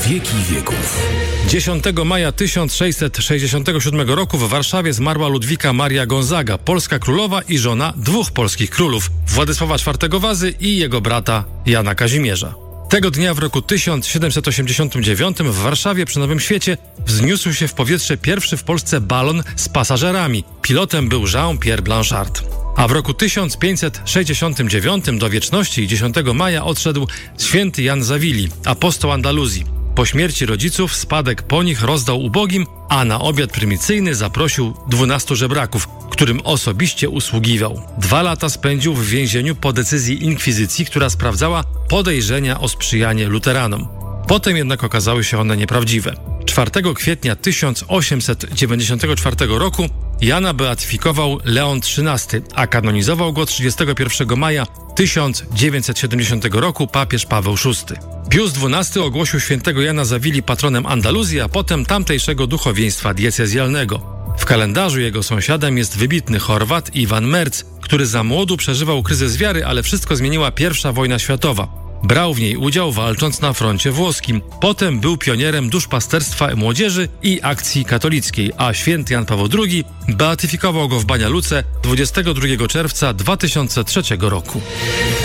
wieki wieków. 10 maja 1667 roku w Warszawie zmarła Ludwika Maria Gonzaga, polska królowa i żona dwóch polskich królów, Władysława IV Wazy i jego brata Jana Kazimierza. Tego dnia w roku 1789 w Warszawie przy Nowym Świecie wzniósł się w powietrze pierwszy w Polsce balon z pasażerami. Pilotem był Jean-Pierre Blanchard. A w roku 1569 do wieczności 10 maja odszedł święty Jan Zawili, apostoł Andaluzji. Po śmierci rodziców spadek po nich rozdał ubogim, a na obiad prymicyjny zaprosił 12 żebraków, którym osobiście usługiwał. 2 lata spędził w więzieniu po decyzji inkwizycji, która sprawdzała podejrzenia o sprzyjanie luteranom. Potem jednak okazały się one nieprawdziwe. 4 kwietnia 1894 roku Jana beatyfikował Leon XIII, a kanonizował go 31 maja 1970 roku papież Paweł VI. Pius XII ogłosił świętego Jana Zawili patronem Andaluzji, a potem tamtejszego duchowieństwa diecezjalnego. W kalendarzu jego sąsiadem jest wybitny Chorwat Iwan Merz, który za młodu przeżywał kryzys wiary, ale wszystko zmieniła I wojna światowa. Brał w niej udział, walcząc na froncie włoskim. Potem był pionierem duszpasterstwa młodzieży i akcji katolickiej, a święty Jan Paweł II beatyfikował go w Banja Luce 22 czerwca 2003 roku.